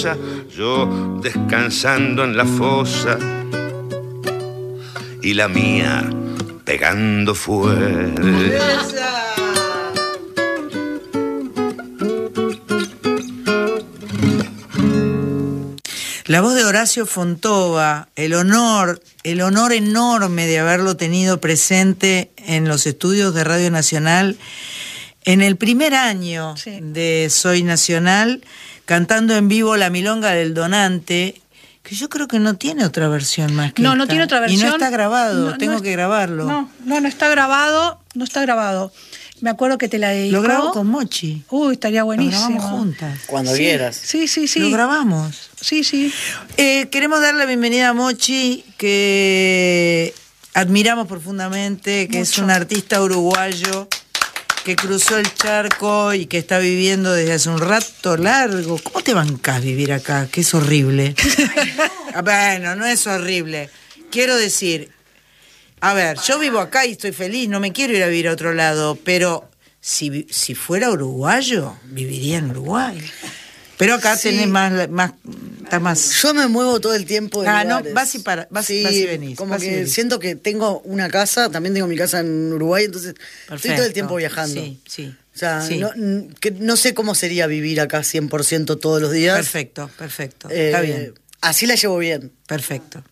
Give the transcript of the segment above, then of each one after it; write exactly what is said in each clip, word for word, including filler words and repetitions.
Yo descansando en la fosa y la mía pegando fuerte. La voz de Horacio Fontova, el honor, el honor enorme de haberlo tenido presente en los estudios de Radio Nacional en el primer año sí. de Soy Nacional, cantando en vivo La Milonga del Donante, que yo creo que no tiene otra versión más que No, esta. no tiene otra versión. Y no está grabado, no, tengo no que grabarlo. No, no, no está grabado, no está grabado. Me acuerdo que te la dedicó. Lo grabo con Mochi. Uy, estaría buenísimo. Lo grabamos juntas. Cuando sí, quieras. Sí, sí, sí. Lo grabamos. Sí, sí. Eh, queremos dar la bienvenida a Mochi, que admiramos profundamente, que Mucho. es un artista uruguayo que cruzó el charco y que está viviendo desde hace un rato largo. ¿Cómo te bancás vivir acá? Que es horrible. Bueno, no es horrible. Quiero decir, a ver, yo vivo acá y estoy feliz, no me quiero ir a vivir a otro lado, pero si, si fuera uruguayo, viviría en Uruguay. Pero acá sí. tenés más, más, está más... Yo me muevo todo el tiempo de Ah, lugares. no, vas y, para, vas, sí, vas y venís. como vas que y venís. siento que tengo una casa, también tengo mi casa en Uruguay, entonces Perfecto. estoy todo el tiempo viajando. Sí, sí. O sea, sí. no, que no sé cómo sería vivir acá cien por ciento todos los días. Perfecto, perfecto. Eh, Está bien. Así la llevo bien. Perfecto.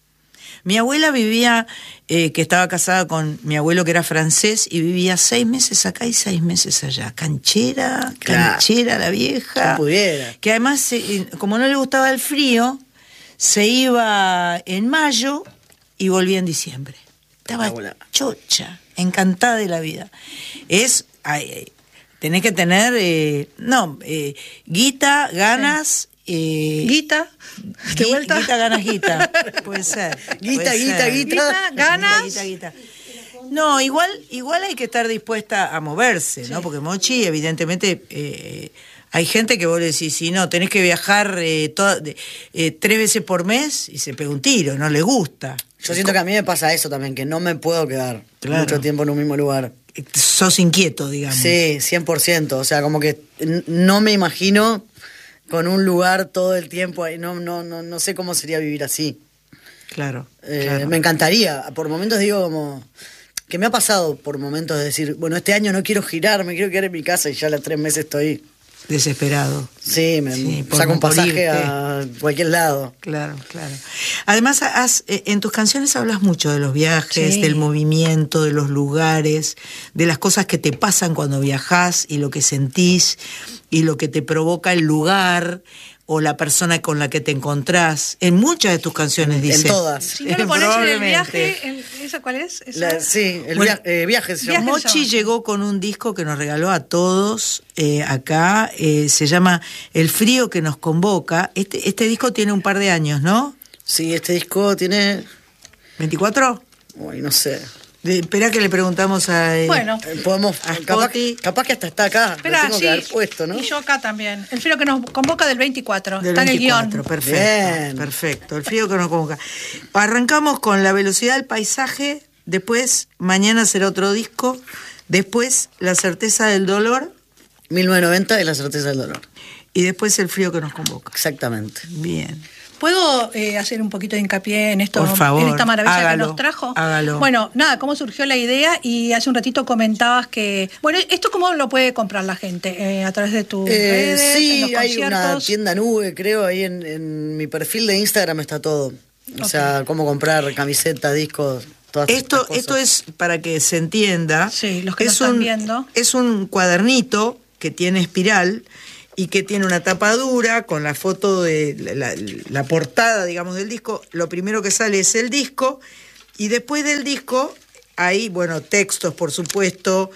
Mi abuela vivía, eh, que estaba casada con mi abuelo que era francés, y vivía seis meses acá y seis meses allá. Canchera, claro. canchera la vieja. Que pudiera. Que además, eh, como no le gustaba el frío, se iba en mayo y volvía en diciembre. Estaba Abuela. chocha, encantada de la vida. Es, ay, tenés que tener, eh, no, eh, guita, ganas... Sí. Eh, guita, de vuelta. Guita, ganas, guita. Puede ser. Guita, puede guita, ser. guita, guita, ganas. Guita, guita, guita. No, igual, igual hay que estar dispuesta a moverse, sí. ¿no? Porque Mochi, evidentemente, eh, hay gente que vos le decís, si no, tenés que viajar eh, toda, eh, tres veces por mes y se pega un tiro, no le gusta. Yo siento que a mí me pasa eso también, que no me puedo quedar claro. mucho tiempo en un mismo lugar. Sos inquieto, digamos. Sí, cien por ciento. O sea, como que no me imagino con un lugar todo el tiempo ahí, no, no, no, no sé cómo sería vivir así. Claro, eh, claro. Me encantaría. Por momentos digo como que me ha pasado por momentos de decir, bueno, este año no quiero girar, me quiero quedar en mi casa y ya a las tres meses estoy desesperado. Sí, me sí, saco un pasaje a cualquier lado. Claro, claro. Además, has, en tus canciones hablas mucho de los viajes, sí. del movimiento, de los lugares, de las cosas que te pasan cuando viajás y lo que sentís y lo que te provoca el lugar o la persona con la que te encontrás. En muchas de tus canciones dice. En todas. Si no lo pones en el viaje, el, ¿esa cuál es? ¿Esa? La, sí, el bueno, via eh, viaje se llama. Mochi llegó con un disco que nos regaló a todos eh, acá, eh, se llama El frío que nos convoca. Este, este disco tiene un par de años, ¿no? Sí, este disco tiene... ¿veinticuatro? Uy, no sé. De, espera que le preguntamos a... Eh, bueno. Eh, podemos... A capaz, capaz que hasta está acá. Espera, lo tengo sí, que haber puesto, ¿no? Y yo acá también. El frío que nos convoca del veinticuatro. Del está veinticuatro, en el guión. Perfecto, Bien. perfecto. El frío que nos convoca. Arrancamos con La velocidad del paisaje, después Mañana será otro disco, después La certeza del dolor. mil novecientos noventa es La certeza del dolor. Y después El frío que nos convoca. Exactamente. Bien. ¿Puedo eh, hacer un poquito de hincapié en esto, Por favor, en esta maravilla hágalo, que nos trajo? Hágalo. Bueno, nada, cómo surgió la idea y hace un ratito comentabas que... Bueno, ¿esto cómo lo puede comprar la gente? Eh, ¿A través de tus eh, redes, sí, en los hay una conciertos? tienda nube, creo, ahí en, en mi perfil de Instagram está todo. O Okay. sea, cómo comprar camisetas, discos, todas Esto, estas cosas. esto es para que se entienda. Sí, los que es nos están un, viendo. Es un cuadernito que tiene espiral y que tiene una tapa dura con la foto de la, la, la portada, digamos, del disco. Lo primero que sale es el disco y después del disco hay, bueno, textos, por supuesto,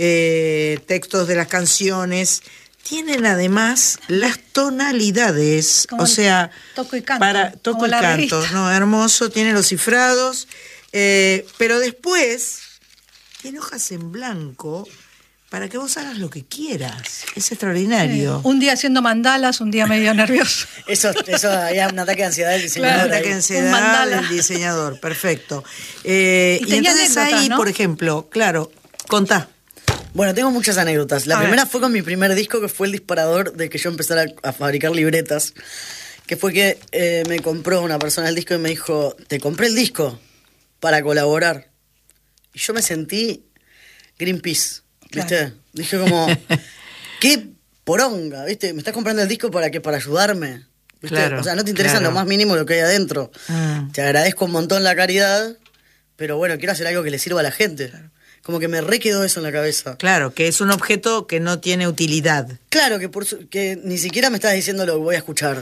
eh, textos de las canciones. Tienen además las tonalidades, como o sea, toco y canto, para toco como y la canto, revista. no, hermoso, tiene los cifrados, eh, pero después tiene hojas en blanco para que vos hagas lo que quieras. Es extraordinario. Sí. Un día haciendo mandalas, un día medio nervioso. Eso, eso ya un ataque de ansiedad del diseñador. Claro, ataque de ahí. ansiedad del diseñador, perfecto. Eh, Y y tenía entonces anécdotas, ahí, ¿no? por ejemplo, claro, contá. Bueno, tengo muchas anécdotas. La A primera ver. fue con mi primer disco, que fue el disparador de que yo empezara a, a fabricar libretas. Que fue que eh, me compró una persona el disco y me dijo, te compré el disco para colaborar. Y yo me sentí Greenpeace, ¿viste? Claro. Dije como, qué poronga, ¿viste? Me estás comprando el disco para que para ayudarme. ¿Viste? Claro, o sea, no te interesa claro. lo más mínimo lo que hay adentro. Mm. Te agradezco un montón la caridad, pero bueno, quiero hacer algo que le sirva a la gente. Como que me re quedó eso en la cabeza. Claro, que es un objeto que no tiene utilidad. Claro, que, por su- que ni siquiera me estás diciendo lo que voy a escuchar,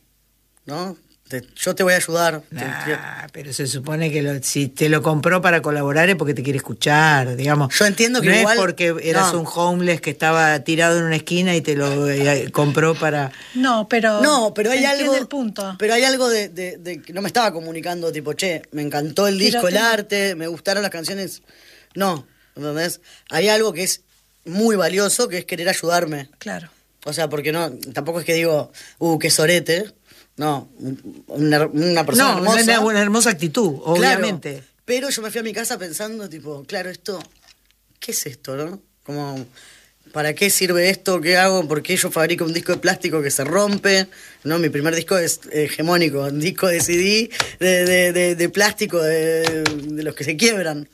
¿no? Te- yo te voy a ayudar. Te- Nah, pero se supone que lo- si te lo compró para colaborar es porque te quiere escuchar, digamos. Yo entiendo que no igual- es porque eras no. un homeless que estaba tirado en una esquina y te lo eh, compró para... No, pero. No, pero hay se entiende algo. el punto. Pero hay algo de, de- de que no me estaba comunicando, tipo, che, me encantó el disco, Pero el tengo- arte, me gustaron las canciones. No, ¿entendés? Hay algo que es muy valioso, que es querer ayudarme. Claro. O sea, porque no, tampoco es que digo, uh, qué sorete. No, un- una, una persona No, hermosa. una, una hermosa actitud, Claro, obviamente. pero yo me fui a mi casa pensando, tipo, claro, esto, ¿qué es esto, no? Como, ¿para qué sirve esto? ¿Qué hago? ¿Por qué yo fabrico un disco de plástico que se rompe? No, mi primer disco es eh, hegemónico, un disco de C D, de, de, de, de plástico, de, de los que se quiebran.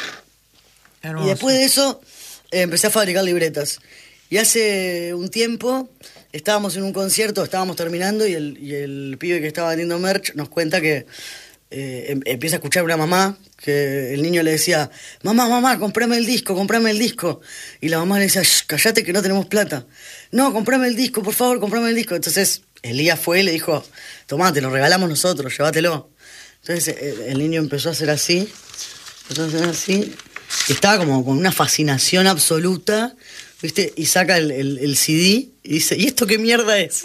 Hermoso. Y después de eso eh, empecé a fabricar libretas. Y hace un tiempo estábamos en un concierto, estábamos terminando y el, y el pibe que estaba vendiendo merch nos cuenta que eh, em- empieza a escuchar a una mamá, que el niño le decía, mamá, mamá, comprame el disco, comprame el disco. Y la mamá le decía, "Shh, callate que no tenemos plata. No, comprame el disco, por favor, comprame el disco. Entonces Elías fue y le dijo, tomá, te lo regalamos nosotros, llévatelo. Entonces eh, el niño empezó a hacer así, empezó a hacer así, y estaba como con una fascinación absoluta, ¿viste? Y saca el, el, el C D y dice, ¿y esto qué mierda es?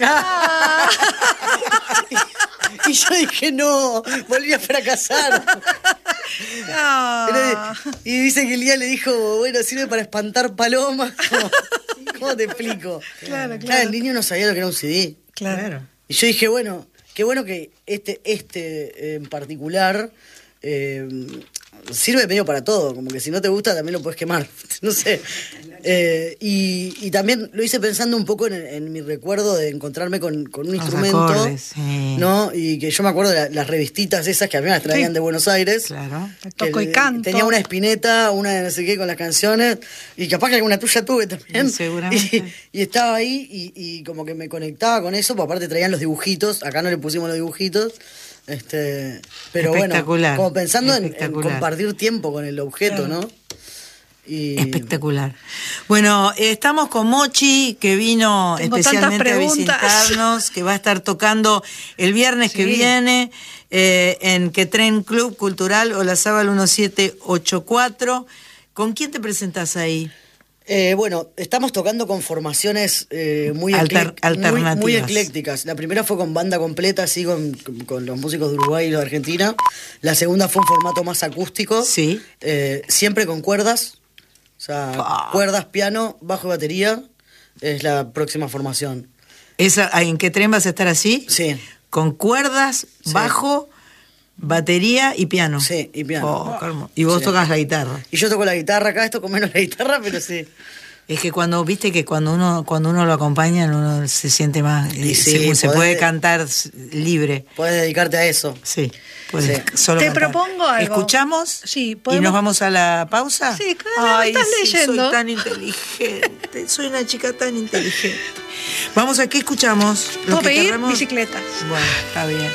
y, y yo dije, no, volví a fracasar. Ah. Y dice que Elías le dijo, bueno, sirve para espantar palomas. ¿Cómo, cómo te explico? Claro, claro. el niño no sabía lo que era un C D. Claro. Y yo dije, bueno, qué bueno que este, este en particular eh, sirve medio para todo, como que si no te gusta también lo puedes quemar, no sé. Eh, y, y también lo hice pensando un poco en, en mi recuerdo de encontrarme con, con un Los instrumento, acordes, sí. ¿no? Y que yo me acuerdo de la- las revistitas esas que a mí me las traían Sí. de Buenos Aires. Claro. Te toco y que canto. Tenía una espineta, una de no sé qué con las canciones, y capaz que alguna tuya tuve también. Sí, seguramente. Y, y estaba ahí y, y como que me conectaba con eso, porque aparte traían los dibujitos, acá no le pusimos los dibujitos. Este, pero bueno, Espectacular, como pensando en, en espectacular. compartir tiempo con el objeto, Claro. ¿no? Y, Espectacular. Bueno, eh, estamos con Mochi, que vino Tengo especialmente tantas a preguntas. visitarnos, que va a estar tocando el viernes que Sí. viene eh, en Quetren Club Cultural Olazábal diecisiete ochenta y cuatro. ¿Con quién te presentás ahí? Eh, bueno, estamos tocando con formaciones eh, muy, Alter- eclec- alternativas. muy, muy eclécticas. La primera fue con banda completa, así con, con- con los músicos de Uruguay y los de Argentina. La segunda fue un formato más acústico. Sí. Eh, siempre con cuerdas. O sea, Ah. cuerdas, piano, bajo y batería. Es la próxima formación. Esa, ¿en Quetren vas a estar así? Sí. Con cuerdas, Sí. bajo, batería y piano. Sí, y piano. Oh, qué hermoso. Y vos Sí. tocas la guitarra. Y yo toco la guitarra acá, esto con menos la guitarra, pero sí. Es que cuando, viste que cuando uno cuando uno lo acompaña, uno se siente más, Y sí, se, se podés- puede cantar s- libre. Puedes dedicarte a eso. Sí, puedes Sí. solo Te cantar. propongo algo. ¿Escuchamos? Sí, ¿Y podemos- nos vamos a la pausa? Sí, claro, Ay, estás sí, leyendo. soy tan inteligente, soy una chica tan inteligente. Vamos a qué escuchamos. Los ¿Puedo que pedir? querramos- Bicicletas. Bueno, está bien.